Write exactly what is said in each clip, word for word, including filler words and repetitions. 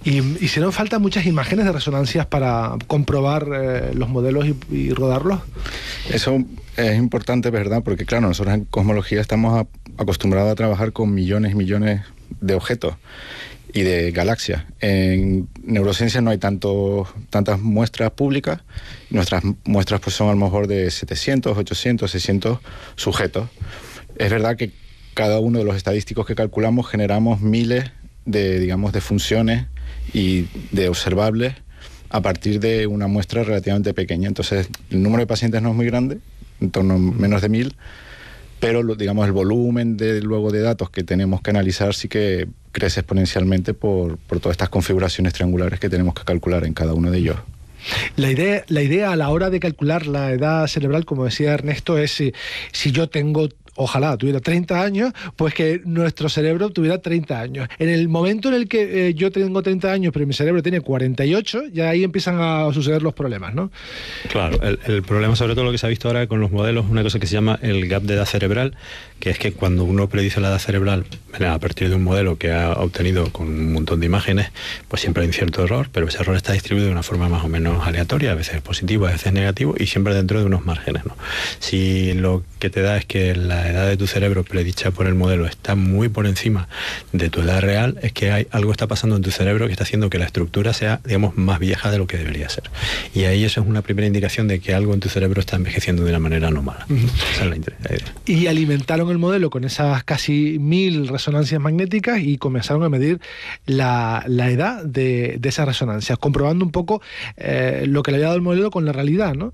¿Y hicieron falta muchas imágenes de resonancias para comprobar eh, los modelos y, y rodarlos? Eso es importante, ¿verdad? Porque claro, nosotros en cosmología estamos a, acostumbrados a trabajar con millones y millones de objetos y de galaxias. En neurociencia no hay tanto, tantas muestras públicas. Nuestras muestras pues son a lo mejor de setecientos, ochocientos, seiscientos sujetos. Es verdad que cada uno de los estadísticos que calculamos generamos miles de, digamos, de funciones y de observables a partir de una muestra relativamente pequeña. Entonces, el número de pacientes no es muy grande, en torno a menos de mil, pero, digamos, el volumen de, luego de datos que tenemos que analizar sí que crece exponencialmente por, por todas estas configuraciones triangulares que tenemos que calcular en cada uno de ellos. La idea, la idea a la hora de calcular la edad cerebral, como decía Ernesto, es si, si yo tengo... ojalá tuviera treinta años, pues que nuestro cerebro tuviera treinta años. En el momento en el que eh, yo tengo treinta años, pero mi cerebro tiene cuarenta y ocho, ya ahí empiezan a suceder los problemas, ¿no? Claro, el, el problema, sobre todo lo que se ha visto ahora con los modelos, una cosa que se llama el gap de edad cerebral, que es que cuando uno predice la edad cerebral a partir de un modelo que ha obtenido con un montón de imágenes, pues siempre hay un cierto error, pero ese error está distribuido de una forma más o menos aleatoria, a veces positivo, a veces negativo, y siempre dentro de unos márgenes, ¿no? Si lo que te da es que la edad de tu cerebro predicha por el modelo está muy por encima de tu edad real, es que hay algo está pasando en tu cerebro que está haciendo que la estructura sea, digamos, más vieja de lo que debería ser. Y ahí eso es una primera indicación de que algo en tu cerebro está envejeciendo de una manera anómala. Uh-huh. Esa es la idea. Y alimentaron el modelo con esas casi mil resonancias magnéticas y comenzaron a medir la, la edad de, de esas resonancias, comprobando un poco eh, lo que le había dado el modelo con la realidad, ¿no?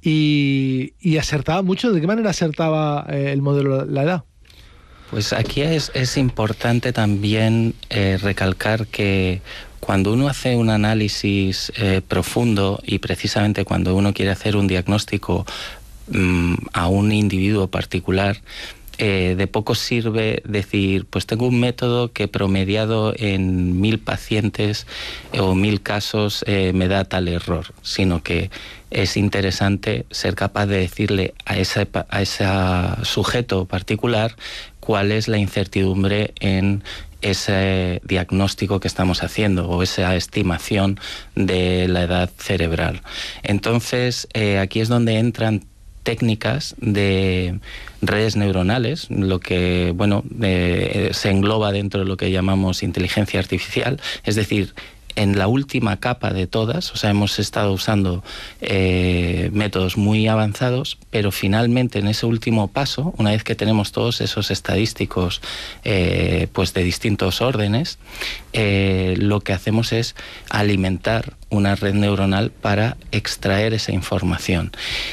Y, y acertaba mucho. ¿De qué manera acertaba eh, el modelo la edad? Pues aquí es, es importante también eh, recalcar que cuando uno hace un análisis eh, profundo y precisamente cuando uno quiere hacer un diagnóstico mmm, a un individuo particular, Eh, de poco sirve decir, pues tengo un método que promediado en mil pacientes eh, o mil casos eh, me da tal error, sino que es interesante ser capaz de decirle a ese, a ese sujeto particular cuál es la incertidumbre en ese diagnóstico que estamos haciendo o esa estimación de la edad cerebral. Entonces, eh, aquí es donde entran técnicas de redes neuronales, lo que bueno eh, se engloba dentro de lo que llamamos inteligencia artificial, es decir, en la última capa de todas, o sea, hemos estado usando eh, métodos muy avanzados, pero finalmente en ese último paso, una vez que tenemos todos esos estadísticos eh, pues de distintos órdenes, eh, lo que hacemos es alimentar una red neuronal para extraer esa información.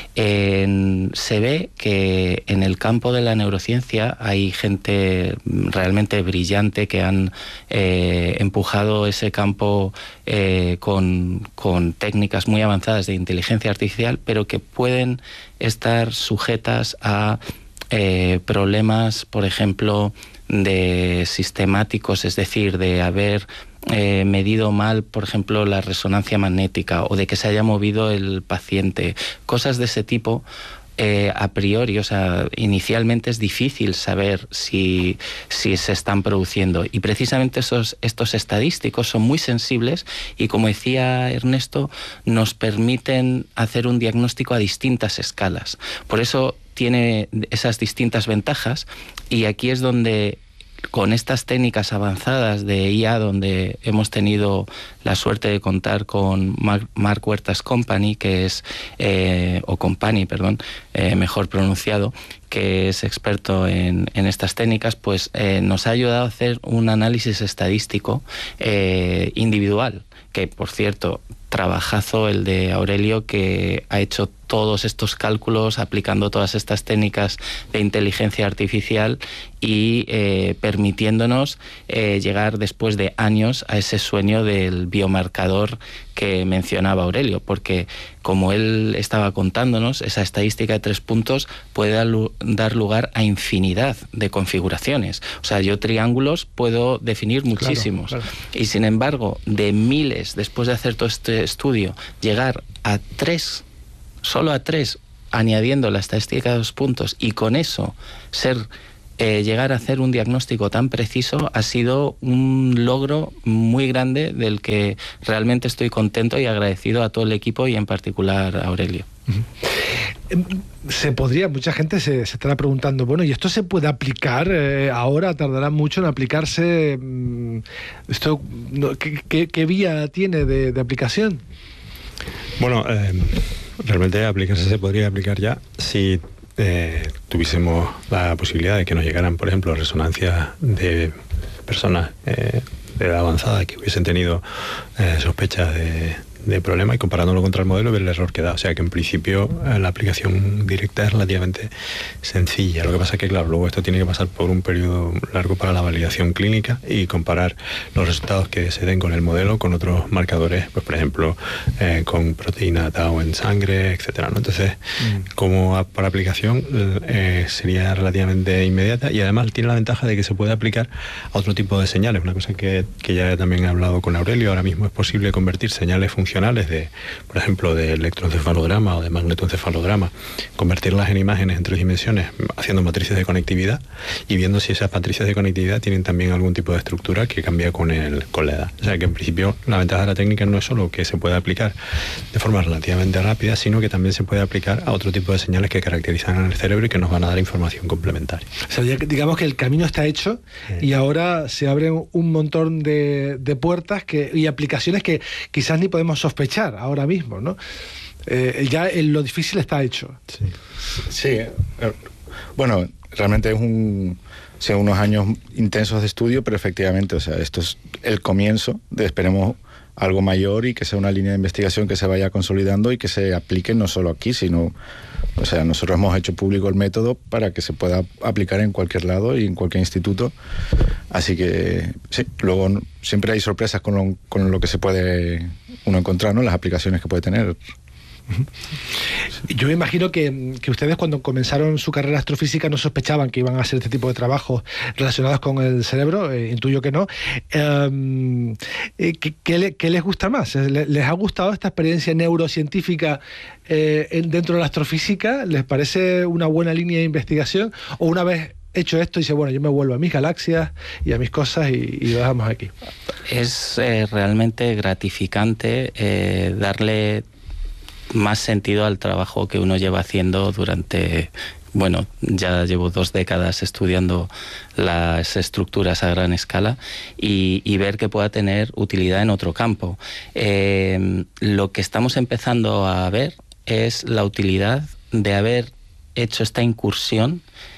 En, se ve que en el campo de la neurociencia hay gente realmente brillante que han eh, empujado ese campo eh, con, con técnicas muy avanzadas de inteligencia artificial, pero que pueden estar sujetas a eh, problemas, por ejemplo, de sistemáticos, es decir, de haber Eh, medido mal, por ejemplo, la resonancia magnética o de que se haya movido el paciente, cosas de ese tipo. Eh, a priori, o sea, inicialmente es difícil saber si, si se están produciendo, y precisamente esos, estos estadísticos son muy sensibles y, como decía Ernesto, nos permiten hacer un diagnóstico a distintas escalas. Por eso tiene esas distintas ventajas, y aquí es donde, con estas técnicas avanzadas de I A, donde hemos tenido la suerte de contar con Mark, Mark Huertas Company, que es, eh, o Company, perdón, eh, mejor pronunciado, que es experto en, en estas técnicas, pues eh, nos ha ayudado a hacer un análisis estadístico eh, individual, que, por cierto, trabajazo el de Aurelio, que ha hecho todos estos cálculos aplicando todas estas técnicas de inteligencia artificial y eh, permitiéndonos eh, llegar después de años a ese sueño del biomarcador que mencionaba Aurelio, porque, como él estaba contándonos, esa estadística de tres puntos puede dar lugar a infinidad de configuraciones. O sea, yo triángulos puedo definir muchísimos. Claro, claro. Y sin embargo, de miles, después de hacer todo este estudio, llegar a tres, solo a tres, añadiendo la estadística de dos puntos, y con eso ser eh, llegar a hacer un diagnóstico tan preciso ha sido un logro muy grande del que realmente estoy contento y agradecido a todo el equipo y en particular a Aurelio. Uh-huh. Se podría, mucha gente se, se estará preguntando, bueno, ¿y esto se puede aplicar? Eh, ahora tardará mucho en aplicarse. Esto, no, ¿qué, qué, ¿Qué vía tiene de, de aplicación? Bueno, eh, realmente aplicarse se podría aplicar ya si eh, tuviésemos la posibilidad de que nos llegaran, por ejemplo, resonancias de personas eh, de edad avanzada que hubiesen tenido eh, sospechas de, de problema, y comparándolo contra el modelo ver el error que da. O sea que en principio eh, la aplicación directa es relativamente sencilla. Lo que pasa es que, claro, luego esto tiene que pasar por un periodo largo para la validación clínica y comparar los resultados que se den con el modelo con otros marcadores, pues por ejemplo eh, con proteína tau en sangre, etcétera, ¿no? Entonces, mm. como a, para aplicación eh, sería relativamente inmediata, y además tiene la ventaja de que se puede aplicar a otro tipo de señales. Una cosa que, que ya también he hablado con Aurelio, ahora mismo es posible convertir señales funcionales de, por ejemplo, de electroencefalograma o de magnetoencefalograma, convertirlas en imágenes en tres dimensiones haciendo matrices de conectividad y viendo si esas matrices de conectividad tienen también algún tipo de estructura que cambia con, el, con la edad. O sea que en principio la ventaja de la técnica no es solo que se puede aplicar de forma relativamente rápida, sino que también se puede aplicar a otro tipo de señales que caracterizan al cerebro y que nos van a dar información complementaria. O sea, ya, digamos que el camino está hecho sí. y ahora se abren un montón de, de puertas que, y aplicaciones que quizás ni podemos sospechar ahora mismo, ¿no? Eh, ya lo difícil está hecho. Sí, sí eh, bueno, realmente es un, o sea, unos años intensos de estudio, pero efectivamente, o sea, esto es el comienzo de, esperemos, algo mayor y que sea una línea de investigación que se vaya consolidando y que se aplique no solo aquí, sino, o sea, nosotros hemos hecho público el método para que se pueda aplicar en cualquier lado y en cualquier instituto. Así que, sí, luego siempre hay sorpresas con lo, con lo que se puede uno encontrar, ¿no? Las aplicaciones que puede tener. Yo me imagino que, que ustedes cuando comenzaron su carrera astrofísica no sospechaban que iban a hacer este tipo de trabajos relacionados con el cerebro, eh, intuyo que no. Eh, ¿qué, qué, le, ¿Qué les gusta más? ¿Les ha gustado esta experiencia neurocientífica eh, dentro de la astrofísica? ¿Les parece una buena línea de investigación? ¿O una vez hecho esto dice, bueno, yo me vuelvo a mis galaxias y a mis cosas y, y lo dejamos aquí? Es eh, realmente gratificante eh, darle más sentido al trabajo que uno lleva haciendo durante, bueno, ya llevo dos décadas estudiando las estructuras a gran escala y, y ver que pueda tener utilidad en otro campo. Eh, lo que estamos empezando a ver es la utilidad de haber hecho esta incursión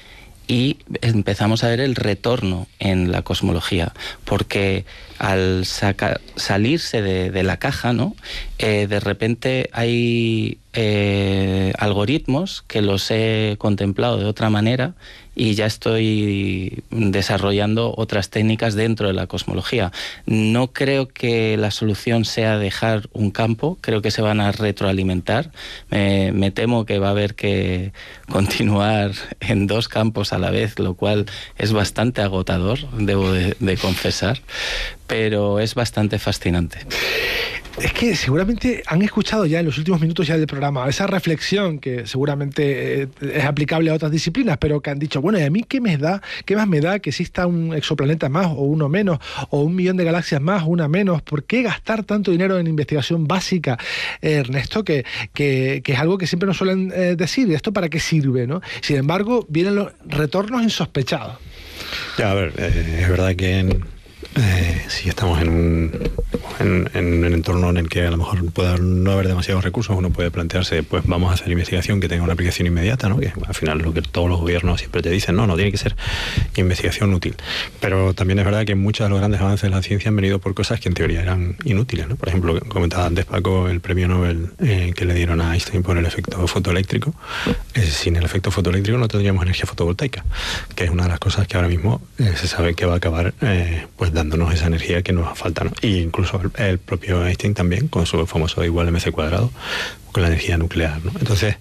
y empezamos a ver el retorno en la cosmología, porque al saca, salirse de, de la caja, ¿no? Eh, de repente hay eh, algoritmos que los he contemplado de otra manera y ya estoy desarrollando otras técnicas dentro de la cosmología. No creo que la solución sea dejar un campo, creo que se van a retroalimentar. Me, me temo que va a haber que continuar en dos campos a la vez, lo cual es bastante agotador, debo de, de confesar, pero es bastante fascinante. Es que seguramente han escuchado ya en los últimos minutos ya del programa esa reflexión que seguramente eh, es aplicable a otras disciplinas, pero que han dicho, bueno, ¿y a mí qué me da, qué más me da que exista un exoplaneta más o uno menos, o un millón de galaxias más o una menos? ¿Por qué gastar tanto dinero en investigación básica, eh, Ernesto? Que, que, que es algo que siempre nos suelen eh, decir, ¿esto para qué sirve, no? Sin embargo, vienen los retornos insospechados. Ya, a ver, eh, es verdad que en... Eh, si estamos en un, en, en un entorno en el que a lo mejor pueda no haber demasiados recursos, uno puede plantearse, pues vamos a hacer investigación que tenga una aplicación inmediata, ¿no? Que al final lo que todos los gobiernos siempre te dicen, no, no tiene que ser investigación útil. Pero también es verdad que muchos de los grandes avances de la ciencia han venido por cosas que en teoría eran inútiles, ¿no? Por ejemplo, comentaba antes Paco el premio Nobel eh, que le dieron a Einstein por el efecto fotoeléctrico. Eh, sin el efecto fotoeléctrico no tendríamos energía fotovoltaica, que es una de las cosas que ahora mismo eh, se sabe que va a acabar eh, pues dándonos esa energía que nos falta, ¿no? Y incluso el, el propio Einstein también, con su famoso igual mc cuadrado, con la energía nuclear, ¿no? Entonces,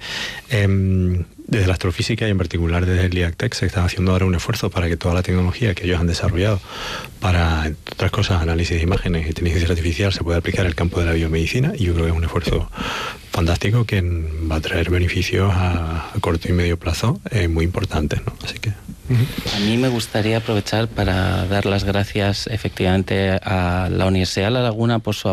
eh, desde la astrofísica y en particular desde el I A C T E C se está haciendo ahora un esfuerzo para que toda la tecnología que ellos han desarrollado para, entre otras cosas, análisis de imágenes y inteligencia artificial se pueda aplicar al campo de la biomedicina, y yo creo que es un esfuerzo fantástico que va a traer beneficios a, a corto y medio plazo eh, muy importantes, ¿no? Así que A mí me gustaría aprovechar para dar las gracias efectivamente a la Universidad de La Laguna por su